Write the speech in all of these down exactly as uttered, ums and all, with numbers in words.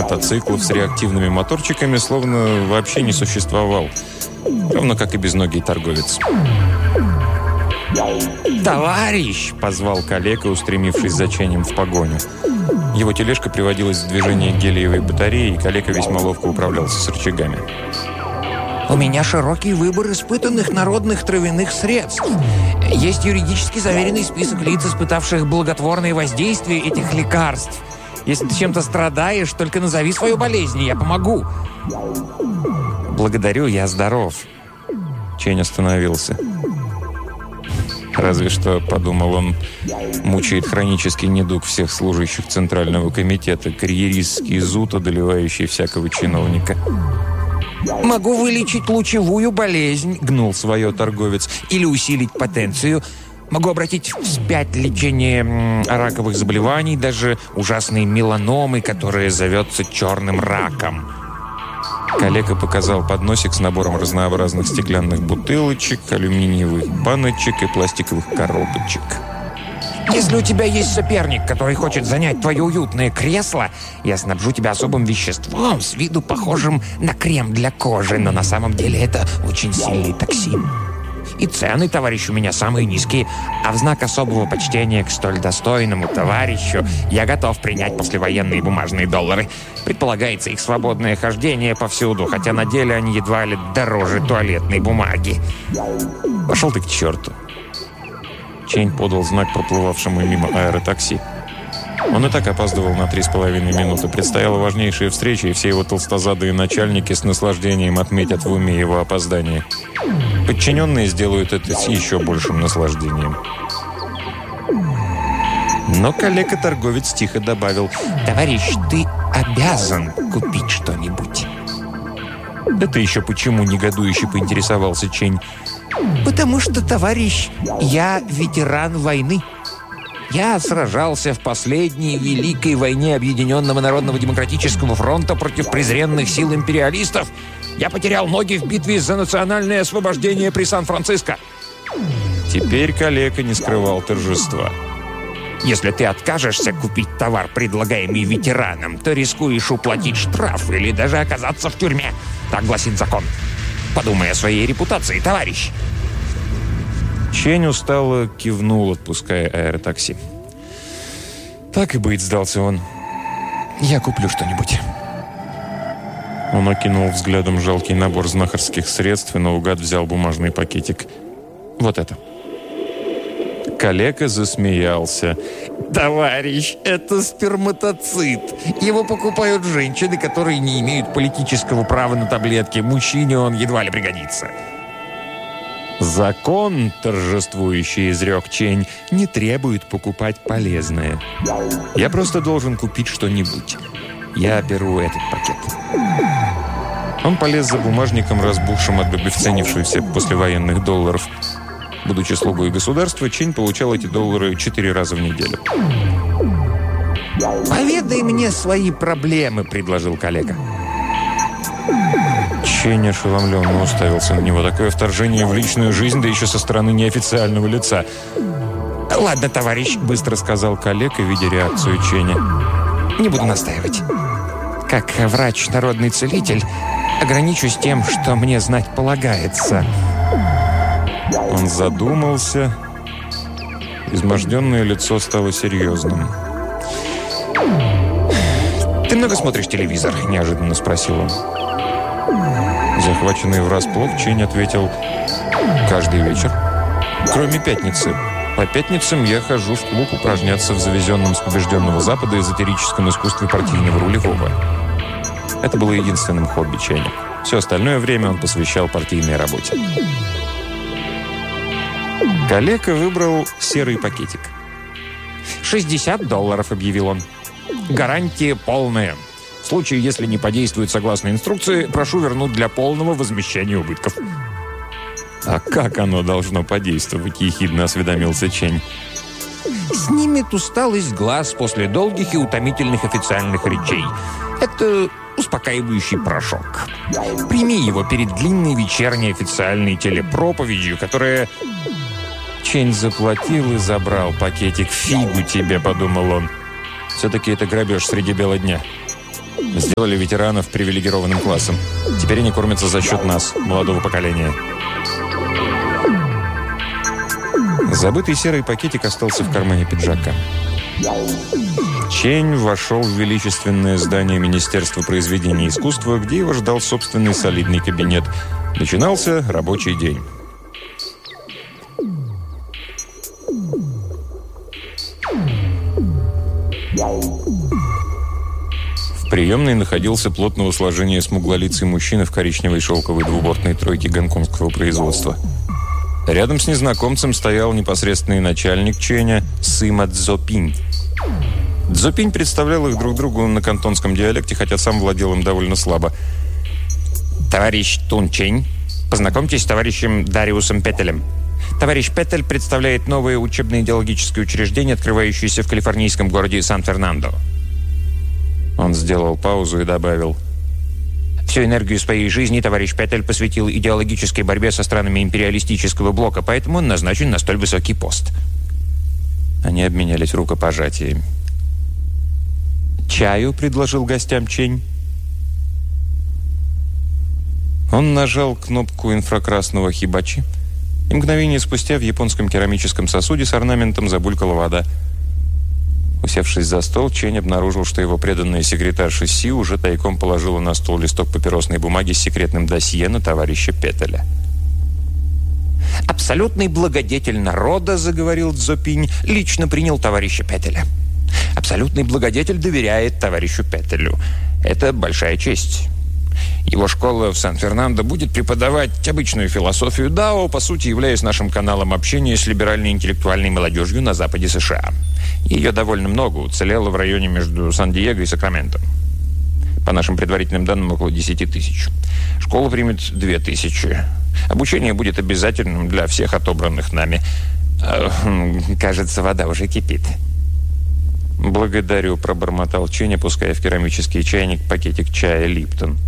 мотоциклов с реактивными моторчиками словно вообще не существовал. Ровно как и безногий торговец. «Товарищ!» — позвал калека, устремившись за Ченем в погоню. Его тележка приводилась в движение гелиевой батареи, и калека весьма ловко управлялся с рычагами. «У меня широкий выбор испытанных народных травяных средств. Есть юридически заверенный список лиц, испытавших благотворные воздействия этих лекарств. Если ты чем-то страдаешь, только назови свою болезнь, и я помогу». «Благодарю, я здоров». Чень остановился. Разве что, подумал он, мучает хронический недуг всех служащих Центрального комитета, карьеристский зуд, одолевающий всякого чиновника. «Могу вылечить лучевую болезнь», — гнул свое торговец, «или усилить потенцию. Могу обратить вспять лечение м, раковых заболеваний, даже ужасной меланомы, которая зовется черным раком». Калека показал подносик с набором разнообразных стеклянных бутылочек, алюминиевых баночек и пластиковых коробочек. «Если у тебя есть соперник, который хочет занять твое уютное кресло, я снабжу тебя особым веществом, с виду похожим на крем для кожи, но на самом деле это очень сильный токсин. И цены, товарищ, у меня самые низкие, а в знак особого почтения к столь достойному товарищу я готов принять послевоенные бумажные доллары. Предполагается их свободное хождение повсюду, хотя на деле они едва ли дороже туалетной бумаги». «Пошел ты к черту!» Чень подал знак проплывавшему мимо аэротакси. Он и так опаздывал на три с половиной минуты. Предстояла важнейшая встреча, и все его толстозадые начальники с наслаждением отметят в уме его опоздание. Подчиненные сделают это с еще большим наслаждением. Но калека-торговец тихо добавил: «Товарищ, ты обязан купить что-нибудь». «Это еще почему?» — негодующе поинтересовался Чень. «Потому что, товарищ, я ветеран войны. Я сражался в последней великой войне Объединенного Народного Демократического фронта против презренных сил империалистов. Я потерял ноги в битве за национальное освобождение при Сан-Франциско». Теперь калека не скрывал торжества. «Если ты откажешься купить товар, предлагаемый ветераном, то рискуешь уплатить штраф или даже оказаться в тюрьме. Так гласит закон. Подумай о своей репутации, товарищ». Чень устало кивнул, отпуская аэротакси. «Так и быть», — сдался он. «Я куплю что-нибудь». Он окинул взглядом жалкий набор знахарских средств и наугад взял бумажный пакетик. «Вот это». Калека засмеялся. «Товарищ, это сперматоцит. Его покупают женщины, которые не имеют политического права на таблетки. Мужчине он едва ли пригодится». «Закон, торжествующий изрек Чень, не требует покупать полезное. Я просто должен купить что-нибудь. Я беру этот пакет». Он полез за бумажником, разбухшим от обесценившихся послевоенных долларов. Будучи слугой государства, Чень получал эти доллары четыре раза в неделю. «Поведай мне свои проблемы», — предложил коллега. Чень ошеломленно уставился на него. Такое вторжение в личную жизнь, да еще со стороны неофициального лица. «Ладно, товарищ», — быстро сказал коллега, видя реакцию Ченя. «Не буду настаивать. Как врач-народный целитель, ограничусь тем, что мне знать полагается». Он задумался. Изможденное лицо стало серьезным. «Ты много смотришь телевизор?» – неожиданно спросил он. Захваченный врасплох, Чень ответил: «Каждый вечер. Кроме пятницы. По пятницам я хожу в клуб упражняться в завезенном с побежденного Запада эзотерическом искусстве партийного рулевого». Это было единственным хобби Ченя. Все остальное время он посвящал партийной работе. Калека выбрал серый пакетик. «шестьдесят долларов», — объявил он. «Гарантия полная. В случае, если не подействует согласно инструкции, прошу вернуть для полного возмещения убытков». «А как оно должно подействовать?» — ехидно осведомился Чень. «Снимет усталость глаз после долгих и утомительных официальных речей. Это успокаивающий порошок. Прими его перед длинной вечерней официальной телепроповедью, которая...» Чень заплатил и забрал пакетик. «Фигу тебе», — подумал он. «Все-таки это грабеж среди бела дня». Сделали ветеранов привилегированным классом. Теперь они кормятся за счет нас, молодого поколения. Забытый серый пакетик остался в кармане пиджака. Чень вошел в величественное здание Министерства произведения искусства, где его ждал собственный солидный кабинет. Начинался рабочий день. В приемной находился плотного сложения смуглолицый мужчина в коричневой шелковой двубортной тройке гонконгского производства. Рядом с незнакомцем стоял непосредственный начальник Ченя Сыма Цзопинь. Цзопинь представлял их друг другу на кантонском диалекте, хотя сам владел им довольно слабо. «Товарищ Тун Чень, познакомьтесь с товарищем Дариусом Петелем. Товарищ Петель представляет новое учебно-идеологическое учреждение, открывающееся в калифорнийском городе Сан-Фернандо». Он сделал паузу и добавил: «Всю энергию своей жизни товарищ Петель посвятил идеологической борьбе со странами империалистического блока, поэтому он назначен на столь высокий пост». Они обменялись рукопожатиями. «Чаю?» — предложил гостям Чень. Он нажал кнопку инфракрасного хибачи, и мгновение спустя в японском керамическом сосуде с орнаментом забулькала вода. Усевшись за стол, Чень обнаружил, что его преданная секретарша Си уже тайком положила на стол листок папиросной бумаги с секретным досье на товарища Петеля. «Абсолютный благодетель народа, — заговорил Цзопинь, — лично принял товарища Петеля. Абсолютный благодетель доверяет товарищу Петелю. Это большая честь. Его школа в Сан-Фернандо будет преподавать обычную философию Дао, по сути являясь нашим каналом общения с либеральной интеллектуальной молодежью на западе США. Ее довольно много, уцелело в районе между Сан-Диего и Сакраменто. По нашим предварительным данным, около десяти тысяч. Школа примет две тысячи. Обучение будет обязательным для всех отобранных нами. Кажется, вода уже кипит». «Благодарю», — пробормотал Чень, опуская в керамический чайник пакетик чая «Липтон».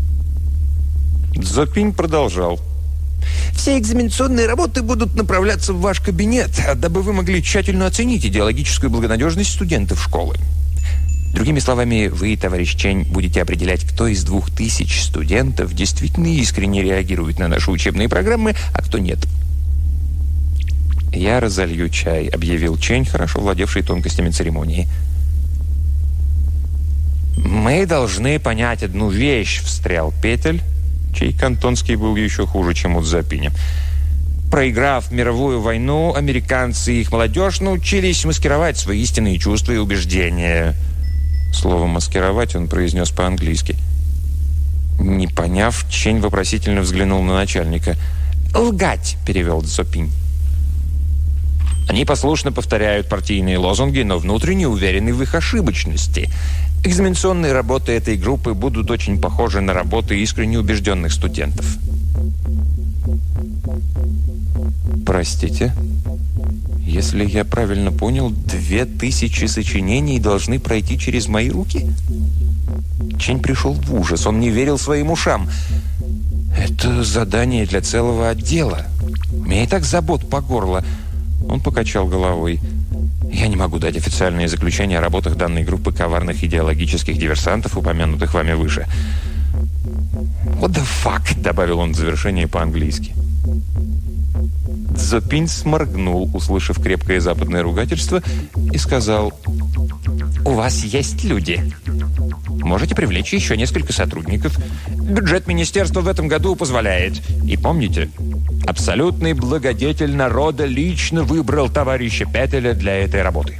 Цзопинь продолжал: «Все экзаменационные работы будут направляться в ваш кабинет, дабы вы могли тщательно оценить идеологическую благонадежность студентов школы. Другими словами, вы, товарищ Чень, будете определять, кто из двух тысяч студентов действительно искренне реагирует на наши учебные программы, а кто нет». «Я разолью чай», — объявил Чень, хорошо владевший тонкостями церемонии. «Мы должны понять одну вещь», — встрял Петель, чей кантонский был еще хуже, чем у Цзопиня. «Проиграв мировую войну, американцы и их молодежь научились маскировать свои истинные чувства и убеждения». Слово «маскировать» он произнес по-английски. Не поняв, Чень вопросительно взглянул на начальника. «Лгать», — перевел Цзопинь. «Они послушно повторяют партийные лозунги, но внутренне уверены в их ошибочности. Экзаменационные работы этой группы будут очень похожи на работы искренне убежденных студентов». «Простите, если я правильно понял, две тысячи сочинений должны пройти через мои руки?» Чень пришел в ужас, он не верил своим ушам. «Это задание для целого отдела. У меня и так забот по горло». Он покачал головой. «Я не могу дать официальное заключение о работах данной группы коварных идеологических диверсантов, упомянутых вами выше». «What the fuck?» — добавил он в завершение по-английски. Цзопинь сморгнул, услышав крепкое западное ругательство, и сказал: «У вас есть люди. Можете привлечь еще несколько сотрудников. Бюджет министерства в этом году позволяет. И помните, абсолютный благодетель народа лично выбрал товарища Петеля для этой работы».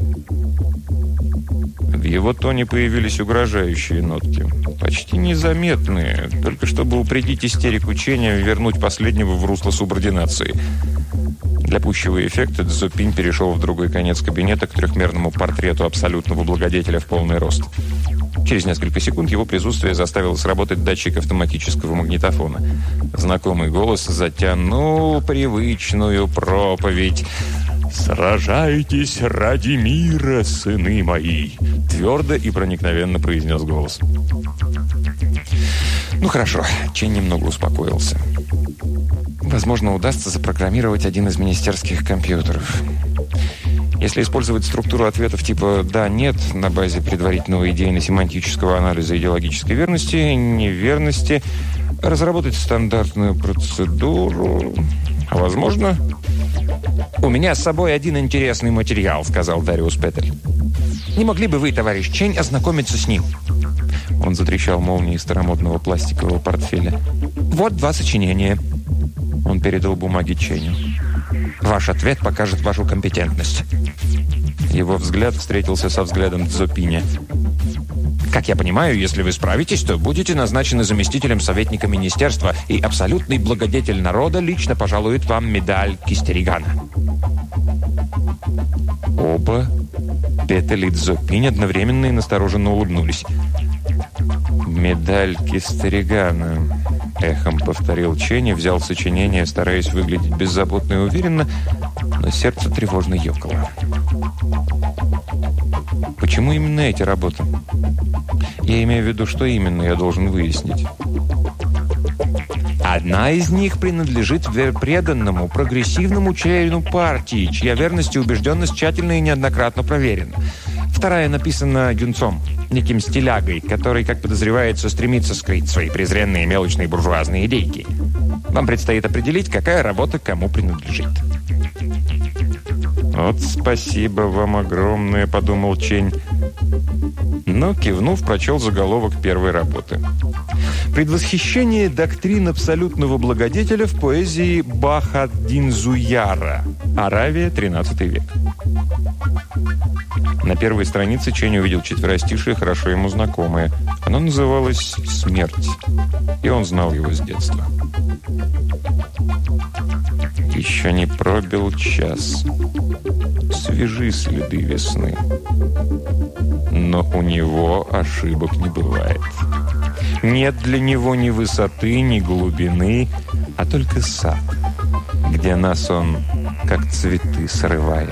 В его тоне появились угрожающие нотки, почти незаметные, только чтобы упредить истерику Ченя и вернуть последнего в русло субординации. Для пущего эффекта Цзопинь перешел в другой конец кабинета к трехмерному портрету абсолютного благодетеля в полный рост. Через несколько секунд его присутствие заставило сработать датчик автоматического магнитофона. Знакомый голос затянул привычную проповедь. «Сражайтесь ради мира, сыны мои!» Твердо и проникновенно произнес голос. «Ну хорошо», — Чень немного успокоился. «Возможно, удастся запрограммировать один из министерских компьютеров. Если использовать структуру ответов типа «да», «нет» на базе предварительного идейно-семантического анализа идеологической верности, неверности, разработать стандартную процедуру, возможно... «У меня с собой один интересный материал», — сказал Дариус Петель. «Не могли бы вы, товарищ Чень, ознакомиться с ним?» Он затрещал молнией старомодного пластикового портфеля. «Вот два сочинения». Он передал бумаги Ченю. «Ваш ответ покажет вашу компетентность». Его взгляд встретился со взглядом Цзопиня. «Как я понимаю, если вы справитесь, то будете назначены заместителем советника министерства, и абсолютный благодетель народа лично пожалует вам медаль Кистеригана». Оба, Петель и Цзопинь, одновременно и настороженно улыбнулись. «Медаль Кистеригана», — эхом повторил Чень и взял сочинение, стараясь выглядеть беззаботно и уверенно, но сердце тревожно ёкало. Почему именно эти работы? Я имею в виду, что именно я должен выяснить. Одна из них принадлежит преданному, прогрессивному члену партии, чья верность и убежденность тщательно и неоднократно проверена. Вторая написана юнцом, неким стилягой, который, как подозревается, стремится скрыть свои презренные мелочные буржуазные идейки. Вам предстоит определить, какая работа кому принадлежит. «Вот спасибо вам огромное», — подумал Чень. Но, кивнув, прочел заголовок первой работы. «Предвосхищение доктрин абсолютного благодетеля в поэзии Бахаддин-Зуяра. Аравия, тринадцатый век». На первой странице Чень увидел четверостишие, хорошо ему знакомое. Оно называлось «Смерть», и он знал его с детства. «Еще не пробил час. Свежи следы весны. Но у него ошибок не бывает. Нет для него ни высоты, ни глубины, а только сад, где нас он, как цветы, срывает».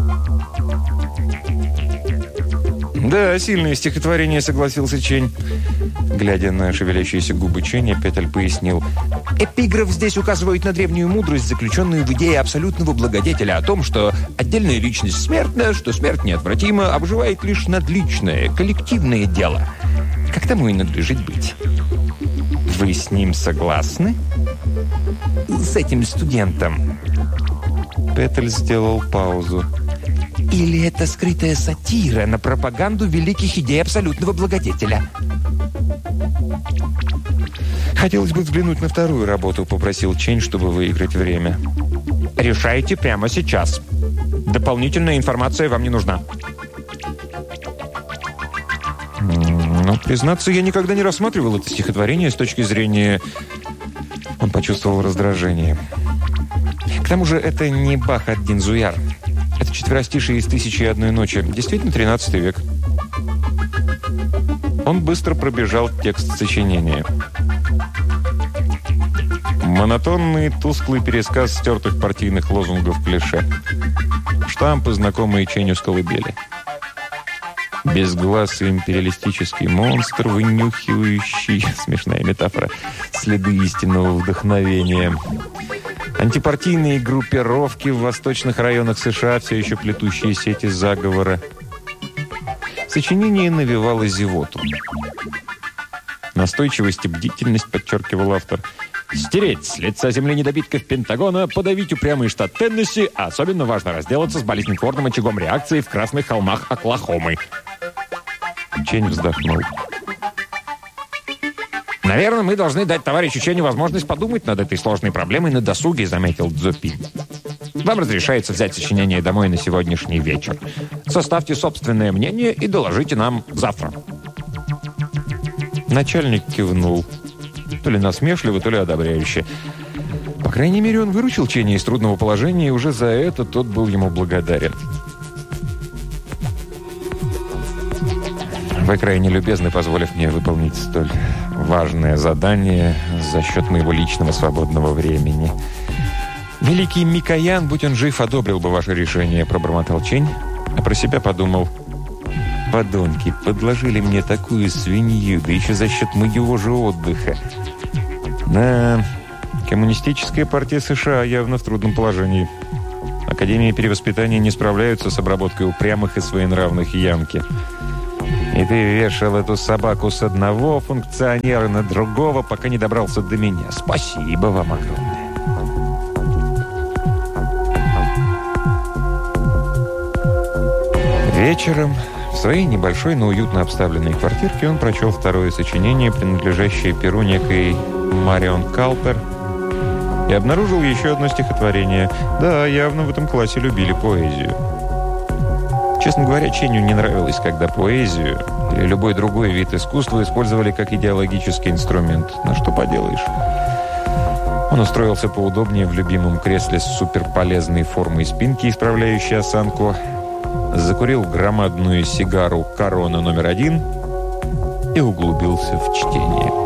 «Да, сильное стихотворение», — согласился Чень. Глядя на шевелящиеся губы Ченя, Петель пояснил. «Эпиграф здесь указывает на древнюю мудрость, заключенную в идее абсолютного благодетеля, о том, что отдельная личность смертна, что смерть неотвратима, обживает лишь надличное, коллективное дело. Как тому и надлежит быть». «Вы с ним согласны?» «С этим студентом». Петель сделал паузу. «Или это скрытая сатира на пропаганду великих идей абсолютного благодетеля?» «Хотелось бы взглянуть на вторую работу», — попросил Чень, чтобы выиграть время. «Решайте прямо сейчас. Дополнительная информация вам не нужна». «Но, признаться, я никогда не рассматривал это стихотворение с точки зрения...» Он почувствовал раздражение. «К тому же это не Бахаддин-Зуяр. Это четверостишие из «Тысячи и одной ночи». Действительно, тринадцатый век». Он быстро пробежал текст сочинения. Монотонный, тусклый пересказ стертых партийных лозунгов клише. Штампы, знакомые Ченю с колыбели. Безгласый империалистический монстр, вынюхивающий, смешная метафора, следы истинного вдохновения. Антипартийные группировки в восточных районах США, все еще плетущие сети заговора. Сочинение навевало зевоту. Настойчивость и бдительность, подчеркивал автор. Стереть с лица земли недобитков Пентагона, подавить упрямый штат Теннесси, а особенно важно разделаться с болезнетворным очагом реакции в красных холмах Оклахомы. Чень вздохнул. «Наверное, мы должны дать товарищу Ченю возможность подумать над этой сложной проблемой на досуге», — заметил Цзопинь. «Вам разрешается взять сочинение домой на сегодняшний вечер. Составьте собственное мнение и доложите нам завтра». Начальник кивнул. То ли насмешливо, то ли одобряюще. По крайней мере, он выручил Ченя из трудного положения, и уже за это тот был ему благодарен. «Вы крайне любезны, позволив мне выполнить столь важное задание за счет моего личного свободного времени. Великий Микоян, будь он жив, одобрил бы ваше решение», — пробормотал Чень, а про себя подумал: «Подонки подложили мне такую свинью, да еще за счет моего же отдыха. Да, коммунистическая партия США явно в трудном положении». Академии перевоспитания не справляются с обработкой упрямых и своенравных янки. И ты вешал эту собаку с одного функционера на другого, пока не добрался до меня. Спасибо вам огромное. Вечером в своей небольшой, но уютно обставленной квартирке он прочел второе сочинение, принадлежащее перу некой Марион Калпер, и обнаружил еще одно стихотворение. Да, явно в этом классе любили поэзию. Честно говоря, Ченю не нравилось, когда поэзию или любой другой вид искусства использовали как идеологический инструмент. Но что поделаешь? Он устроился поудобнее в любимом кресле с суперполезной формой спинки, исправляющей осанку, закурил громадную сигару «Корона номер один» и углубился в чтение.